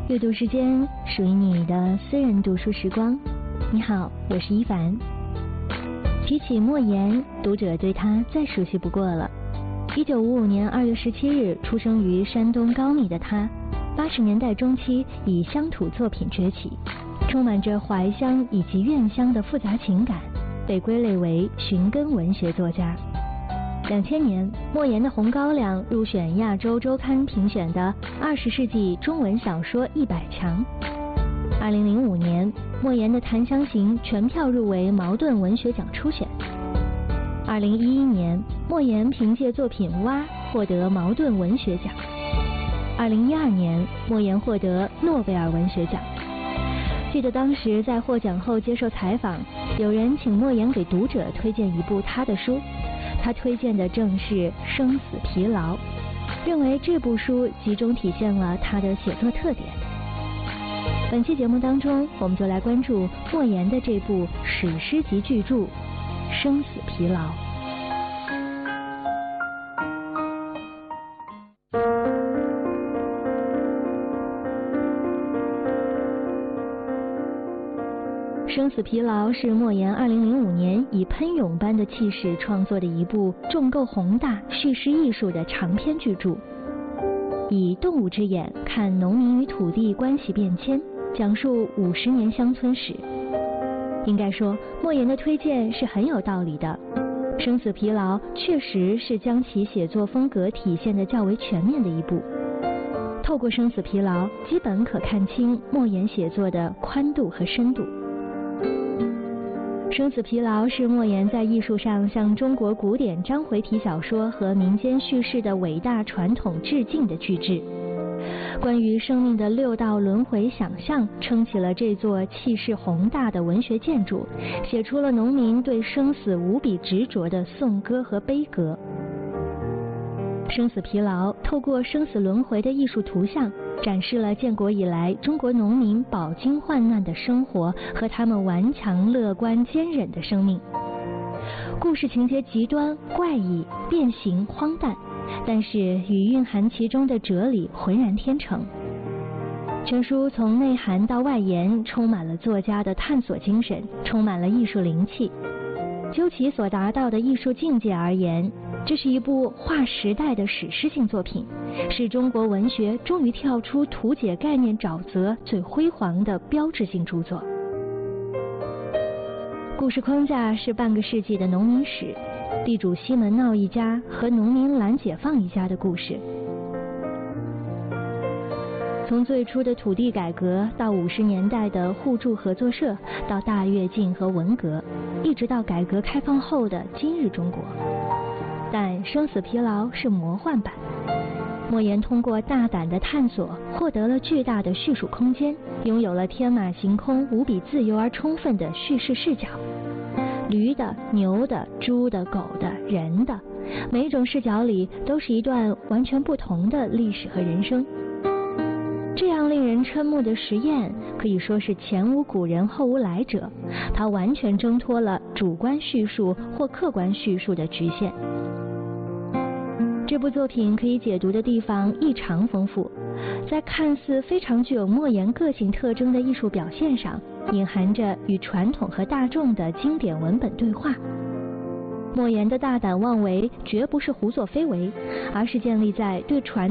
阅读时间，属于你的私人读书时光。你好，我是一凡。提起莫言，读者对他再熟悉不过了。1955年2月17日出生于山东高密的他，80年代中期以乡土作品崛起，充满着怀乡以及怨乡的复杂情感，被归类为寻根文学作家。2000年，莫言的《红高粱》入选亚洲周刊评选的20世纪中文小说100强。2005年，莫言的《檀香刑》全票入围茅盾文学奖初选。2011年，莫言凭借作品《蛙》获得茅盾文学奖。2012年，莫言获得诺贝尔文学奖。记得当时在获奖后接受采访，有人请莫言给读者推荐一部他的书，他推荐的正是《生死疲劳》，认为这部书集中体现了他的写作特点。本期节目当中，我们就来关注莫言的这部史诗级巨著《生死疲劳》。《生死疲劳》是莫言2005年以喷涌般的气势创作的一部重构宏大、叙事艺术的长篇巨著，以动物之眼看农民与土地关系变迁，讲述50年乡村史。应该说，莫言的推荐是很有道理的。《生死疲劳》确实是将其写作风格体现得较为全面的一部。透过《生死疲劳》，基本可看清莫言写作的宽度和深度。《生死疲劳》是莫言在艺术上向中国古典章回体小说和民间叙事的伟大传统致敬的巨制。关于生命的6道轮回想象撑起了这座气势宏大的文学建筑，写出了农民对生死无比执着的颂歌和悲歌。《生死疲劳》透过生死轮回的艺术图像，展示了建国以来中国农民饱经患难的生活和他们顽强、乐观、坚忍的生命。故事情节极端、怪异、变形、荒诞，但是与蕴含其中的哲理浑然天成。全书从内涵到外延，充满了作家的探索精神，充满了艺术灵气。就其所达到的艺术境界而言，这是一部划时代的史诗性作品，是中国文学终于跳出图解概念沼泽最辉煌的标志性著作。故事框架是半个世纪的农民史，地主西门闹一家和农民蓝解放一家的故事。从最初的土地改革，到50年代的互助合作社，到大跃进和文革，一直到改革开放后的今日中国。但《生死疲劳》是魔幻版，莫言通过大胆的探索，获得了巨大的叙述空间，拥有了天马行空、无比自由而充分的叙事视角。驴的、牛的、猪的、狗的、人的，每一种视角里都是一段完全不同的历史和人生。这样令人瞠目的实验可以说是前无古人后无来者，它完全挣脱了主观叙述或客观叙述的局限。这部作品可以解读的地方异常丰富，在看似非常具有莫言个性特征的艺术表现上，隐含着与传统和大众的经典文本对话。莫言的大胆妄为绝不是胡作非为，而是建立在对传